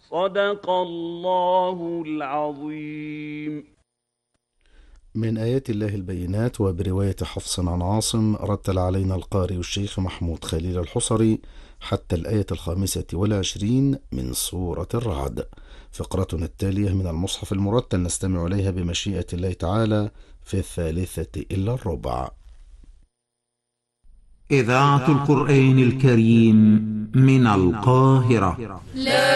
صدق الله العظيم. من آيات الله البينات. وبرواية حفص عن عاصم رتل علينا القارئ الشيخ محمود خليل الحصري حتى الآية 25 من سورة الرعد. فقرتنا التالية من المصحف المرتل نستمع إليها بمشيئة الله تعالى في 3:15. إذاعة القرآن الكريم من القاهرة. لا